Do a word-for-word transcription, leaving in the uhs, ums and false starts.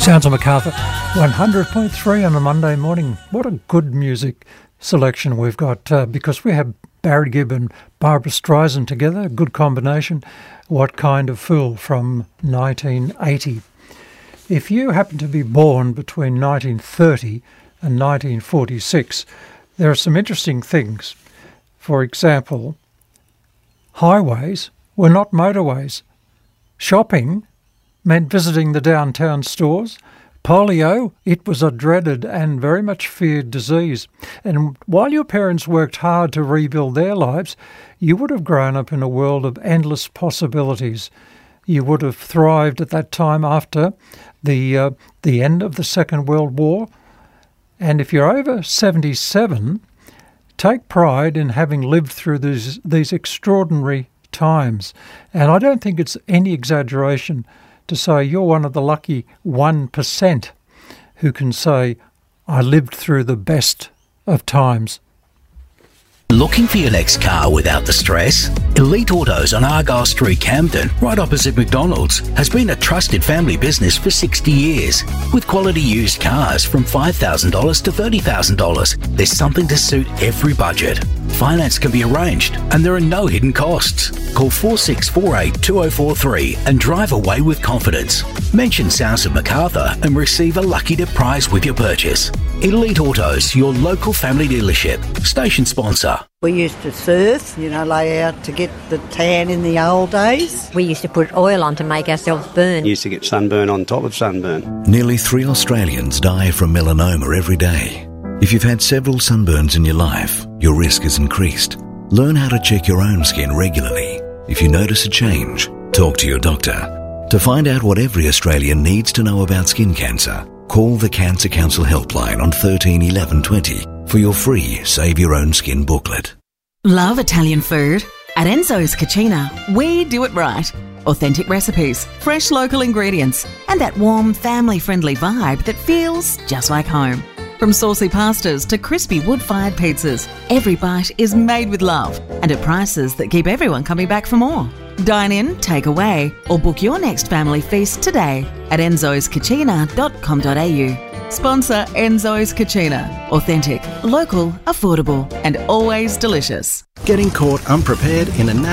Sounds of Macarthur, one hundred point three on a Monday morning. What a good music selection we've got, uh, because we have Barry Gibb and Barbara Streisand together, a good combination. What Kind of Fool from nineteen eighty. If you happen to be born between nineteen thirty and nineteen forty-six, there are some interesting things. For example, highways were not motorways. Shopping meant visiting the downtown stores. Polio, it was a dreaded and very much feared disease. And while your parents worked hard to rebuild their lives, you would have grown up in a world of endless possibilities. You would have thrived at that time after the uh, the end of the Second World War. And if you're over seventy-seven, take pride in having lived through these, these extraordinary times. And I don't think it's any exaggeration to say you're one of the lucky one percent who can say, I lived through the best of times. Looking for your next car without the stress? Elite Autos on Argyle Street, Camden, right opposite McDonald's, has been a trusted family business for sixty years. With quality used cars from five thousand dollars to thirty thousand dollars, there's something to suit every budget. Finance can be arranged and there are no hidden costs. Call four six four eight, two oh four three and drive away with confidence. Mention Sounds of Macarthur and receive a lucky dip prize with your purchase. Elite Autos, your local family dealership. Station sponsor. We used to surf, you know, lay out to get the tan in the old days. We used to put oil on to make ourselves burn. Used to get sunburn on top of sunburn. Nearly three Australians die from melanoma every day. If you've had several sunburns in your life, your risk has increased. Learn how to check your own skin regularly. If you notice a change, talk to your doctor. To find out what every Australian needs to know about skin cancer, call the Cancer Council helpline on thirteen eleven twenty for your free Save Your Own Skin booklet. Love Italian food? At Enzo's Cucina, we do it right. Authentic recipes, fresh local ingredients, and that warm, family-friendly vibe that feels just like home. From saucy pastas to crispy wood-fired pizzas, every bite is made with love and at prices that keep everyone coming back for more. Dine in, take away, or book your next family feast today at enzos cucina dot com dot a u. Sponsor Enzo's Cucina. Authentic, local, affordable, and always delicious. Getting caught unprepared in a